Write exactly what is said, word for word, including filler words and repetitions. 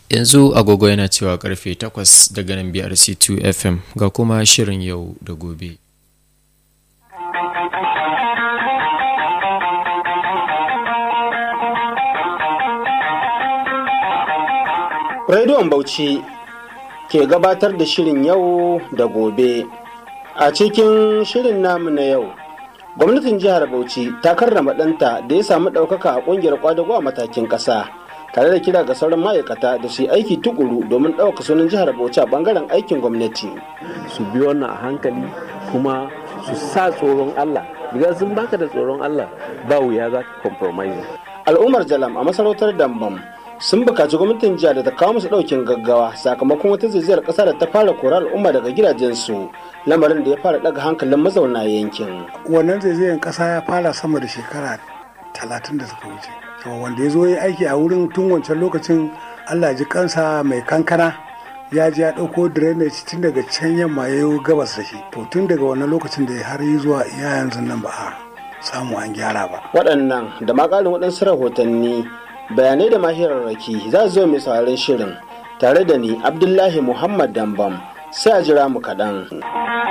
Yanzu agogo yana cewa karfe takwas daga nan B R C two F M ga kuma shirin yau da gobe. Rediyon Bauchi ke gabatar da shirin yau da gobe. A cikin shirin namu na yau, gwamnatin jihar Bauchi ta karrama ɗanta da ya samu ɗaukaka a ƙungiyar ƙwadago a matakin ƙasa, tare da kira ga sauran ma'aikata da su yi aiki tukuru domin ɗaukaka sunan jihar Bauchi a ɓangaren aikin gwamnati. Su bi wannan a hankali kuma su sa tsoron Allah, idan sun baka da tsoron Allah ba wuya za ka compromise. Al'ummar Jalam a masarautar Dambam sun bukaci gwamnatin jihar da ta kawo musu ɗaukin gaggawa sakamakon wata zaizayar ƙasa da ta fara kora al'umma daga gidajensu, lamarin da ya fara ɗaga hankalin mazauna yankin. Wannan zaizayar ƙasa ya fara sama da shekara talatin da suka wuce. To wanda ya zo ya aiki a wurin tun wancan lokacin, Allah ji kansa mai kankana ya ji ya ɗauko drainage tun daga can yamma ya yi gabas da shi. To tun daga wannan lokacin da har yi zuwa iya yanzu nan ba a samu an gyara ba. Waɗannan da ma ƙarin waɗansu rahotanni, bayanai da mahirarraki za su zo mai sauraron shirin tare da ni Abdullahi Muhammad Dambam, sai a jira mu kaɗan.